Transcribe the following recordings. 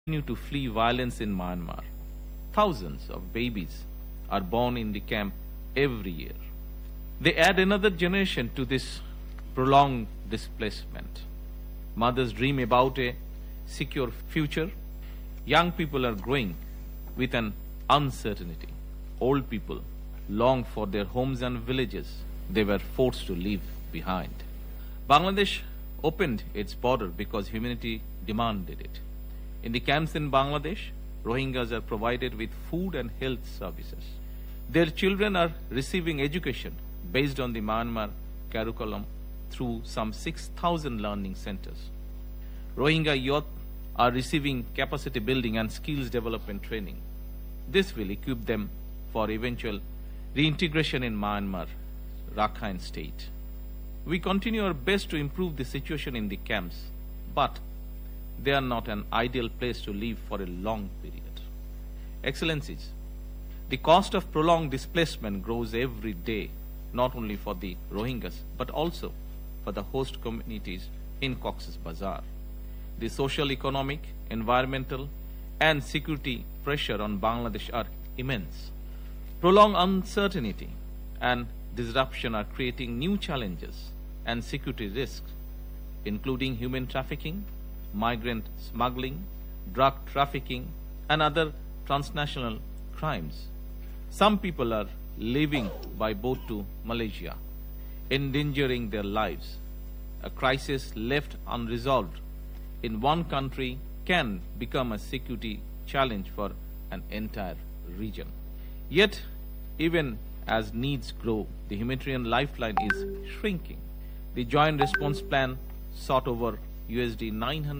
continue to flee violence in Myanmar. Thousands of babies are born in the camp every year. They add another generation to this prolonged displacement. Mothers dream about a secure future. Young people are growing with an uncertainty. Old people long for their homes and villages they were forced to leave behind. Bangladesh opened its border because humanity demanded it. In the camps in Bangladesh, Rohingyas are provided with food and health services. Their children are receiving education based on the Myanmar curriculum through some 6,000 learning centers. Rohingya youth are receiving capacity building and skills development training. This will equip them for eventual reintegration in Myanmar, Rakhine State. We continue our best to improve the situation in the camps, but they are not an ideal place to live for a long period. Excellencies, the cost of prolonged displacement grows every day, not only for the Rohingyas, but also for the host communities in Cox's Bazar. The social, economic, environmental, and security pressure on Bangladesh are immense. Prolonged uncertainty and disruption are creating new challenges and security risks, including human trafficking, migrant smuggling, drug trafficking, and other transnational crimes. Some people are leaving by boat to Malaysia, endangering their lives. A crisis left unresolved in one country can become a security challenge for an entire region. Yet, even as needs grow, the humanitarian lifeline is shrinking. The Joint Response Plan sought over USD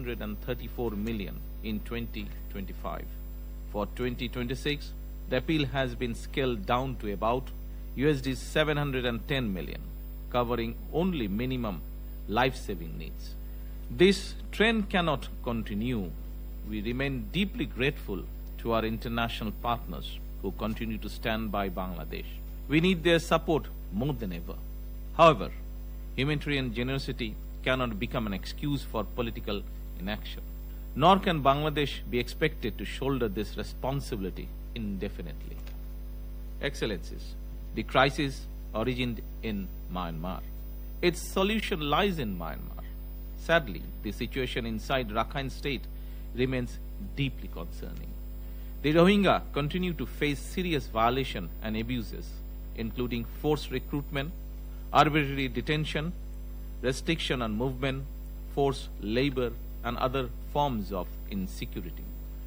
934 million in 2025. For 2026, the appeal has been scaled down to about USD 710 million, covering only minimum life-saving needs. This trend cannot continue. We remain deeply grateful to our international partners who continue to stand by Bangladesh. We need their support more than ever. However, humanitarian generosity cannot become an excuse for political inaction. Nor can Bangladesh be expected to shoulder this responsibility indefinitely. Excellencies, the crisis originated in Myanmar. Its solution lies in Myanmar. Sadly, the situation inside Rakhine State remains deeply concerning. The Rohingya continue to face serious violation and abuses, including forced recruitment, arbitrary detention, restriction on movement, forced labor, and other forms of insecurity.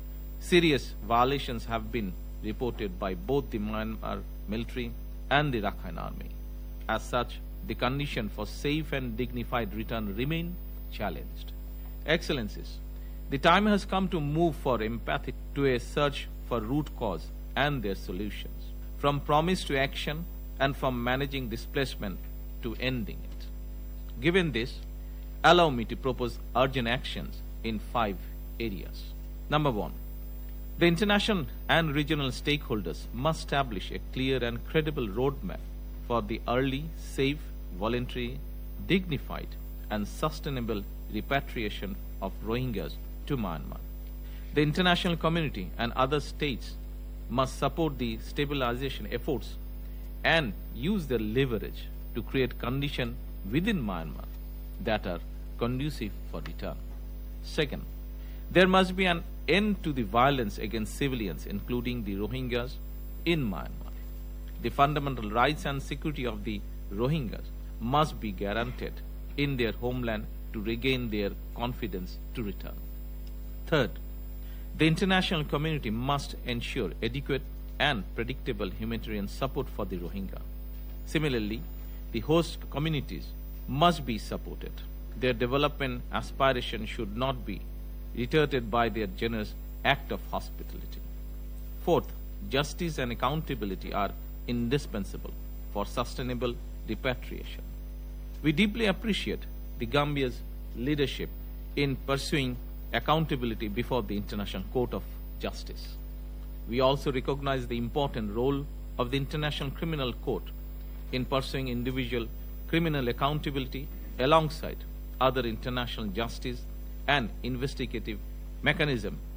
Serious violations have been reported by both the Myanmar military and the Rakhine army. As such, the condition for safe and dignified return remain challenged. Excellencies, the time has come to move for empathy to a search for root cause and their solutions, from promise to action and from managing displacement to ending it. Given this, allow me to propose urgent actions in 5 areas. Number 1, the international and regional stakeholders must establish a clear and credible roadmap for the early, safe, voluntary, dignified, and sustainable repatriation of Rohingyas to Myanmar. The international community and other states must support the stabilization efforts and use their leverage to create conditions within Myanmar that are conducive for return. Second, there must be an end to the violence against civilians, including the Rohingyas, in Myanmar. The fundamental rights and security of the Rohingyas must be guaranteed in their homeland to regain their confidence to return. Third, the international community must ensure adequate and predictable humanitarian support for the Rohingya. Similarly, the host communities must be supported. Their development aspirations should not be retarded by their generous act of hospitality. Fourth, justice and accountability are indispensable for sustainable repatriation. We deeply appreciate the Gambia's leadership in pursuing accountability before the International Court of Justice. We also recognize the important role of the International Criminal Court in pursuing individual criminal accountability alongside other international justice and investigative mechanism